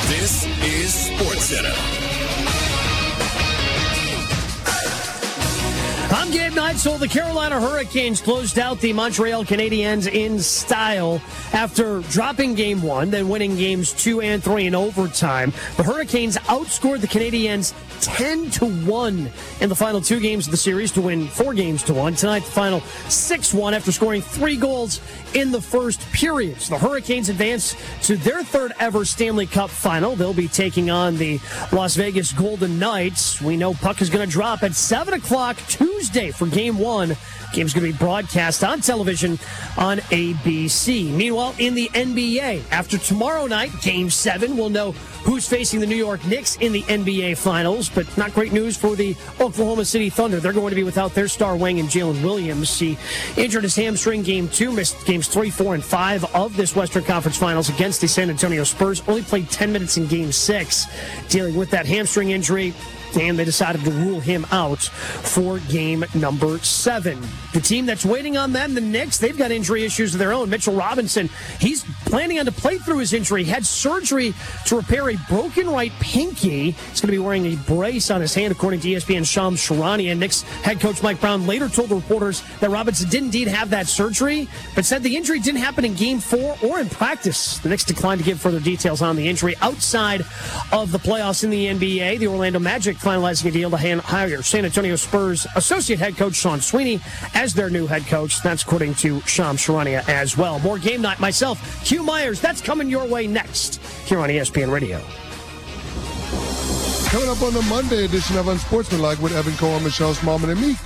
This is SportsCenter. I'm Gabe Neitzel. The Carolina Hurricanes closed out the Montreal Canadiens in style after dropping Game 1, then winning Games 2 and 3 in overtime. The Hurricanes outscored the Canadiens 10-1 in the final 2 games of the series to win 4-1. Tonight, the final 6-1 after scoring 3 goals in the first period. So the Hurricanes advance to their third ever Stanley Cup final. They'll be taking on the Las Vegas Golden Knights. We know puck is going to drop at 7 o'clock Tuesday for Game 1. Game's going to be broadcast on television on ABC. Meanwhile, in the NBA, after tomorrow night, Game 7, we'll know who's facing the New York Knicks in the NBA Finals, but not great news for the Oklahoma City Thunder. They're going to be without their star wing and Jalen Williams. He injured his hamstring Game 2, missed Games 3, 4, and 5 of this Western Conference Finals against the San Antonio Spurs. Only played 10 minutes in Game 6, dealing with that hamstring injury. And they decided to rule him out for game number 7. The team that's waiting on them, the Knicks, they've got injury issues of their own. Mitchell Robinson, he's planning on to play through his injury. Had surgery to repair a broken right pinky. He's going to be wearing a brace on his hand, according to ESPN's Shams Charania. And Knicks head coach Mike Brown later told the reporters that Robinson did indeed have that surgery, but said the injury didn't happen in Game 4 or in practice. The Knicks declined to give further details on the injury. Outside of the playoffs in the NBA, the Orlando Magic finalizing a deal to hire San Antonio Spurs associate head coach Sean Sweeney as their new head coach. That's according to Shams Charania as well. More Game Night. Myself, Hugh Myers. That's coming your way next here on ESPN Radio. Coming up on the Monday edition of Unsportsmanlike with Evan Cohen, Michelle Smallman, and me,